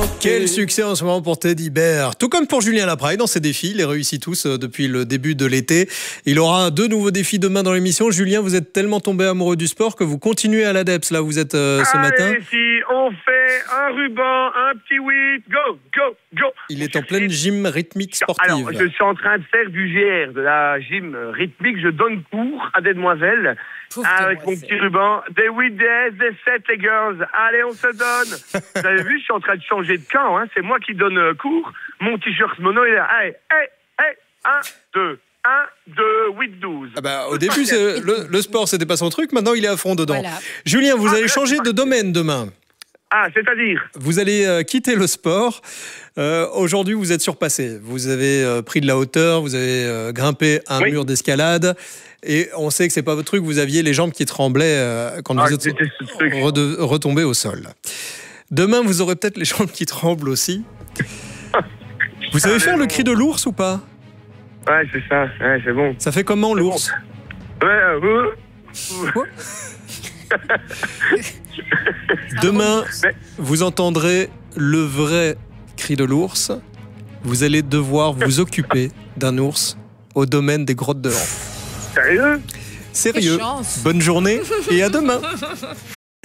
Quel succès en ce moment pour Teddy Bear. Tout comme pour Julien Lapraille dans ses défis. Il les réussit tous depuis le début de l'été. Il aura 2 nouveaux défis demain dans l'émission. Julien, vous êtes tellement tombé amoureux du sport que vous continuez à l'ADEPS. Là, vous êtes ce matin. Si on fait un ruban, un petit whip, go, go, go. Il est en pleine gym rythmique sportive. Alors, je suis en train de faire du GR, de la gym rythmique. Je donne cours à des demoiselles. Avec mon petit ruban, des 8, des S, des 7, les girls. Allez, on se donne. Vous avez vu, je suis en train de changer de camp. Hein. C'est moi qui donne cours. Mon t-shirt mono, il est là. Allez, 1, 2, 8, 12. Ah bah, au début, le sport, c'était pas son truc. Maintenant, il est à fond dedans. Voilà. Julien, vous allez changer de domaine demain. Ah, c'est-à-dire ? Vous allez quitter le sport. Aujourd'hui, vous êtes surpassé. Vous avez pris de la hauteur, vous avez grimpé un mur d'escalade. Et on sait que c'est pas votre truc. Vous aviez les jambes qui tremblaient quand vous êtes retombé au sol. Demain, vous aurez peut-être les jambes qui tremblent aussi. Vous savez faire le cri de l'ours ou pas ? Ouais, c'est ça. Ouais, c'est bon. Ça fait comment l'ours ? Demain, vous entendrez le vrai cri de l'ours. Vous allez devoir vous occuper d'un ours au domaine des grottes de Han. Sérieux ? Sérieux. Bonne journée et à demain.